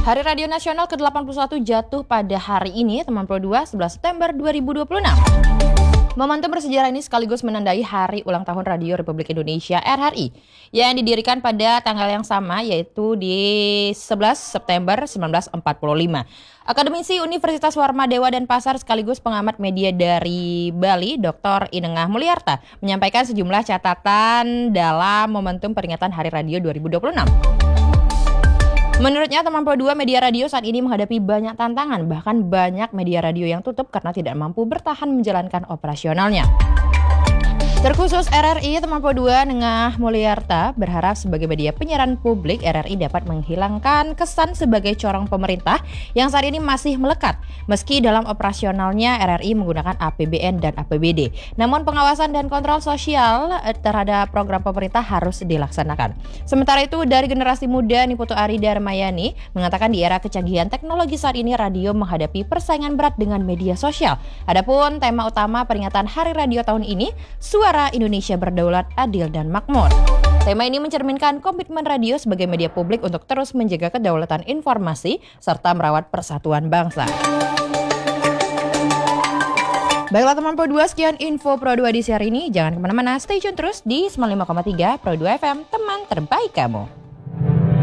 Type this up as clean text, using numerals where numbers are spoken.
Hari Radio Nasional ke-81 jatuh pada hari ini, teman Pro 2, 11 September 2026. Momentum bersejarah ini sekaligus menandai Hari Ulang Tahun Radio Republik Indonesia RRI yang didirikan pada tanggal yang sama, yaitu di 11 September 1945. Akademisi Universitas Warmadewa dan Pasar sekaligus pengamat media dari Bali, Dr. Inengah Mulyarta, menyampaikan sejumlah catatan dalam momentum peringatan Hari Radio 2026. Menurutnya, teman Pro 2, media radio saat ini menghadapi banyak tantangan, bahkan banyak media radio yang tutup karena tidak mampu bertahan menjalankan operasionalnya. Terkhusus RRI, teman Pro 2, Inengah Mulyarta berharap sebagai media penyiaran publik, RRI dapat menghilangkan kesan sebagai corong pemerintah yang saat ini masih melekat. Meski dalam operasionalnya RRI menggunakan APBN dan APBD, namun pengawasan dan kontrol sosial terhadap program pemerintah harus dilaksanakan. Sementara itu, dari generasi muda, Niputu Ari Darmayani mengatakan di era kecanggihan teknologi saat ini radio menghadapi persaingan berat dengan media sosial. Adapun tema utama peringatan Hari Radio tahun ini, Suara Indonesia Berdaulat, Adil, dan Makmur. Tema ini mencerminkan komitmen radio sebagai media publik untuk terus menjaga kedaulatan informasi serta merawat persatuan bangsa. Baiklah teman Pro 2, sekian info Pro 2 di siang ini. Jangan kemana-mana, stay tune terus di 95,3 Pro 2 FM, teman terbaik kamu.